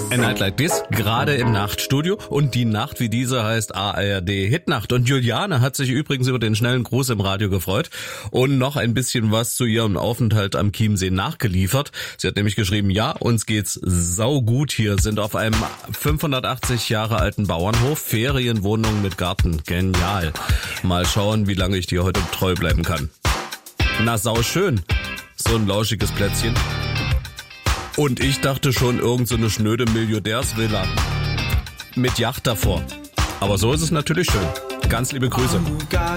A Night Like This, gerade im Nachtstudio. Und die Nacht wie diese heißt ARD Hitnacht. Und Juliane hat sich übrigens über den schnellen Gruß im Radio gefreut und noch ein bisschen was zu ihrem Aufenthalt am Chiemsee nachgeliefert. Sie hat nämlich geschrieben, ja, uns geht's saugut hier, sind auf einem 580 Jahre alten Bauernhof, Ferienwohnung mit Garten. Genial. Mal schauen, wie lange ich dir heute treu bleiben kann. Na, sau schön. So ein lauschiges Plätzchen. Und ich dachte schon, irgend so eine schnöde Milliardärsvilla mit Yacht davor. Aber so ist es natürlich schön. Ganz liebe Grüße.